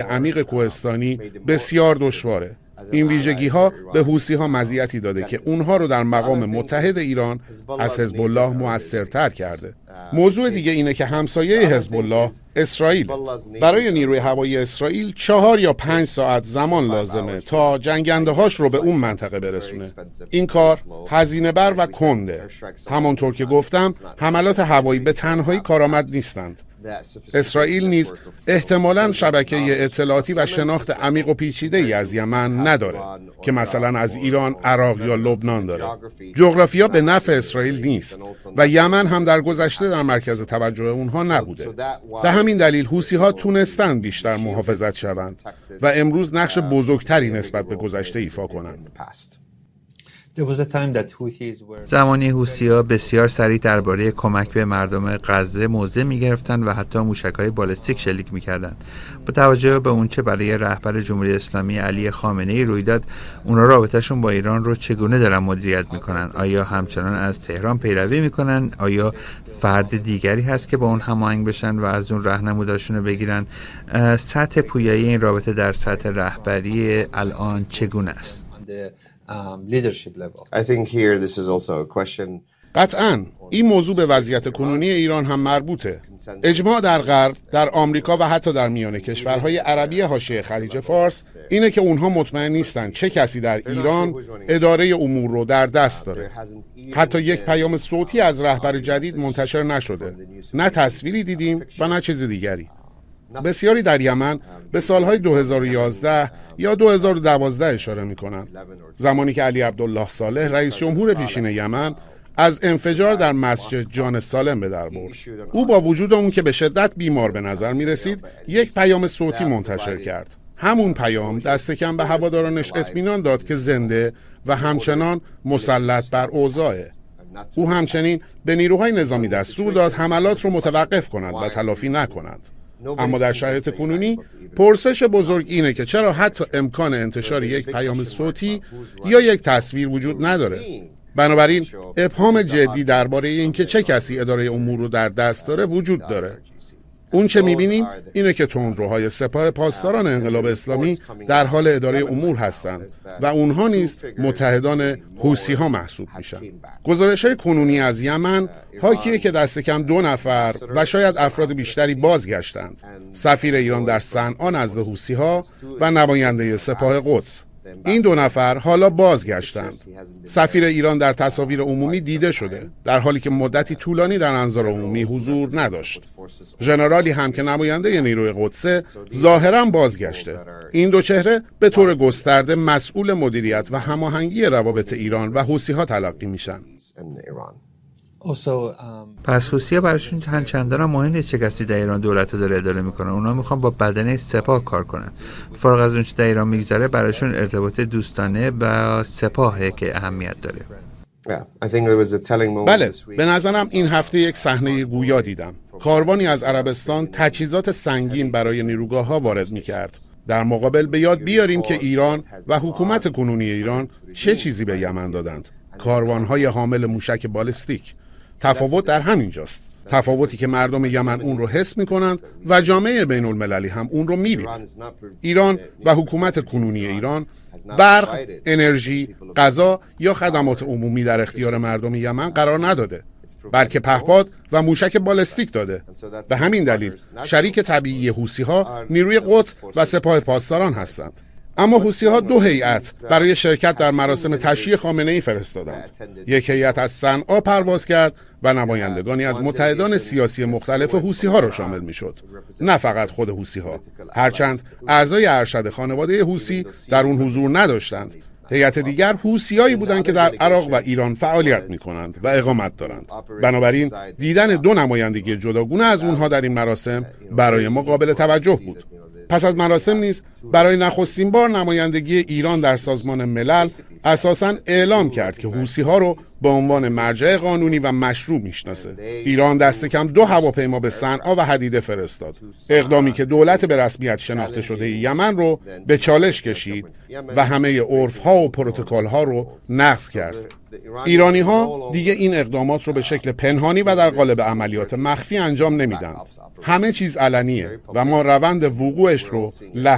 عمیق کوهستانی بسیار دشواره. این ویژگی‌ها به حوثی‌ها مزیتی داده که اونها رو در مقام متحد ایران از حزب الله موثرتر کرده. موضوع دیگه اینه که همسایه حزب الله اسرائیل. برای نیروی هوایی اسرائیل 4 یا 5 ساعت زمان لازمه تا جنگنده‌هاش رو به اون منطقه برسونه. این کار هزینه بر و کنده. همانطور که گفتم حملات هوایی به تنهایی کارآمد نیستند. اسرائیل نیز احتمالاً شبکه اطلاعاتی و شناخت عمیق و پیچیده‌ای از یمن نداره که مثلا از ایران، عراق یا لبنان داره. جغرافیا به نفع اسرائیل نیست و یمن هم در گذشته در مرکز توجه اونها نبوده. به همین دلیل حوثی‌ها تونستن بیشتر محافظت شوند و امروز نقش بزرگتری نسبت به گذشته ایفا کنند. زمانی حوثی‌ها بسیار سریع درباره کمک به مردم غزه موضع می‌گرفتند و حتی موشک‌های بالستیک شلیک می‌کردند. با توجه به اونچه برای رهبر جمهوری اسلامی علی خامنه‌ای روی داد، اونا رابطه‌شون با ایران رو چگونه دارن مدیریت می‌کنن؟ آیا همچنان از تهران پیروی می‌کنن؟ آیا فرد دیگری هست که با اون هماهنگ بشن و از اون راهنموداشون رو بگیرن؟ سطح پویایی این رابطه در سطح رهبری الان چگونه است؟ قطعاً این موضوع به وضعیت کنونی ایران هم مربوطه. اجماع در غرب، در آمریکا و حتی در میان کشورهای عربی حاشیه خلیج فارس اینه که اونها مطمئن نیستن چه کسی در ایران اداره امور رو در دست داره. حتی یک پیام صوتی از رهبر جدید منتشر نشده. نه تصویری دیدیم و نه چیز دیگری. بسیاری در یمن به سالهای 2011 یا 2012 اشاره می‌کنند. زمانی که علی عبدالله صالح رئیس جمهور پیشین یمن از انفجار در مسجد جان سالم به در برد. او با وجود اون که به شدت بیمار به نظر می‌رسید، یک پیام صوتی منتشر کرد. همون پیام دست کم به هوادارانش اطمینان داد که زنده و همچنان مسلط بر اوضاعه. او همچنین به نیروهای نظامی دستور داد حملات رو متوقف کنند و تلافی نکنند. اما در شرایط کنونی پرسش بزرگ اینه که چرا حتی امکان انتشار یک پیام صوتی یا یک تصویر وجود نداره. بنابراین ابهام جدی درباره اینکه چه کسی اداره امور رو در دست داره وجود داره. اون چه می‌بینیم اینه که تندروهای سپاه پاسداران انقلاب اسلامی در حال اداره امور هستند و اونها نیز متحدان حوثی‌ها محسوب میشن. گزارش‌های کنونی از یمن حاکیه که دست کم 2 نفر و شاید افراد بیشتری بازگشتند. سفیر ایران در صنعا نزد حوثی‌ها و نماینده سپاه قدس. این 2 نفر حالا بازگشتند. سفیر ایران در تصاویر عمومی دیده شده، در حالی که مدتی طولانی در انظار عمومی حضور نداشت. ژنرالی هم که نماینده نیروی قدس ظاهراً بازگشته. این 2 چهره به طور گسترده مسئول مدیریت و هماهنگی روابط ایران و حوثی‌ها تلقی میشن. پس حوثی‌ها براشون چندان مهم نیست چه کسی در ایران دولت رو داره اداره میکنه. اونا میخوان با بدنه سپاه کار کنن. فارغ از اون چه در ایران میگذره، براشون ارتباط دوستانه با سپاهه که اهمیت داره. بله، به نظرم این هفته یک صحنه گویا دیدم. کاروانی از عربستان تجهیزات سنگین برای نیروگاه‌ها وارد میکرد. در مقابل به یاد بیاریم که ایران و حکومت کنونی ایران چه چیزی به یمن دادند. کاروان‌های حامل موشک بالستیک. تفاوت در همین جاست. تفاوتی که مردم یمن اون رو حس می‌کنند و جامعه بین المللی هم اون رو می‌بینه. ایران و حکومت کنونی ایران برق، انرژی، غذا یا خدمات عمومی در اختیار مردم یمن قرار نداده، بلکه پهپاد و موشک بالستیک داده. به همین دلیل شریک طبیعی حوثی‌ها نیروی قدس و سپاه پاسداران هستند. اما حوثی‌ها 2 هیئت برای شرکت در مراسم تشییع خامنه‌ای فرستادند. یک هیئت از صنعا پرواز کرد و نمایندگانی از متحدان سیاسی مختلف حوثی‌ها را شامل می‌شد. نه فقط خود حوثی‌ها، هرچند اعضای ارشد خانواده حوثی در اون حضور نداشتند. هیئت دیگر حوثی‌هایی بودند که در عراق و ایران فعالیت می‌کنند و اقامت دارند. بنابراین دیدن 2 نمایندگی جداگانه از اونها در این مراسم برای ما قابل توجه بود. پس از مراسم نیز برای نخستین بار نمایندگی ایران در سازمان ملل اساساً اعلام کرد که حوثی‌ها رو به عنوان مرجع قانونی و مشروع میشناسه. ایران دست کم 2 هواپیما به صنعا و حدیده فرستاد. اقدامی که دولت به رسمیت شناخته شده یمن رو به چالش کشید و همه عرف‌ها و پروتکل‌ها رو نقض کرد. ایرانی‌ها دیگه این اقدامات رو به شکل پنهانی و در قالب عملیات مخفی انجام نمیدند. همه چیز علنیه و ما روند وقوعش رو